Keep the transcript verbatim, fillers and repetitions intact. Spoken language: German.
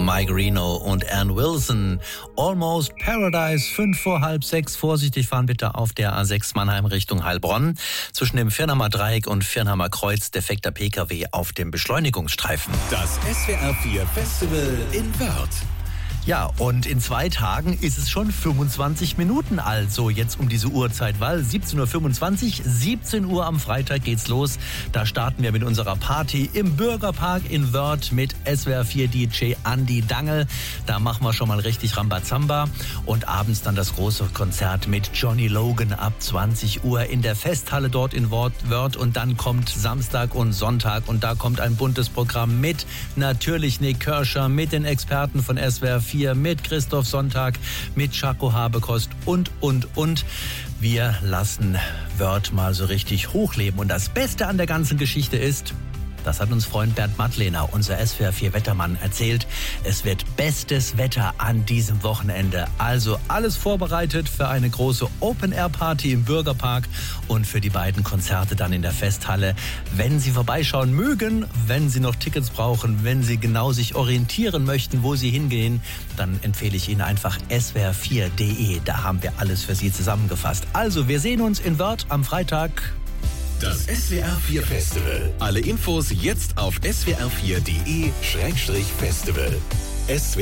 Mike Reno und Ann Wilson. Almost Paradise, fünf vor halb sechs. Vorsichtig fahren bitte auf der A sechs Mannheim Richtung Heilbronn. Zwischen dem Firnheimer Dreieck und Firnheimer Kreuz defekter P K W auf dem Beschleunigungsstreifen. Das S W R vier Festival in Wörth. Ja, und in zwei Tagen ist es schon fünfundzwanzig Minuten, also jetzt um diese Uhrzeit, weil siebzehn Uhr fünfundzwanzig, siebzehn Uhr am Freitag geht's los. Da starten wir mit unserer Party im Bürgerpark in Wörth mit S W R vier D J Andi Dangel. Da machen wir schon mal richtig Rambazamba. Und abends dann das große Konzert mit Johnny Logan ab zwanzig Uhr in der Festhalle dort in Wörth. Und dann kommt Samstag und Sonntag und da kommt ein buntes Programm mit natürlich Nick Kershaw, mit den Experten von S W R vier, mit Christoph Sonntag, mit Chaco Habekost und, und, und. Wir lassen Wörth mal so richtig hochleben. Und das Beste an der ganzen Geschichte ist, das hat uns Freund Bernd Madlener, unser S W R vier Wettermann, erzählt. Es wird bestes Wetter an diesem Wochenende. Also alles vorbereitet für eine große Open-Air-Party im Bürgerpark und für die beiden Konzerte dann in der Festhalle. Wenn Sie vorbeischauen mögen, wenn Sie noch Tickets brauchen, wenn Sie genau sich orientieren möchten, wo Sie hingehen, dann empfehle ich Ihnen einfach S W R vier Punkt de. Da haben wir alles für Sie zusammengefasst. Also, wir sehen uns in Wörth am Freitag. Das S W R vier Festival. Alle Infos jetzt auf S W R vier Punkt de Schrägstrich Festival.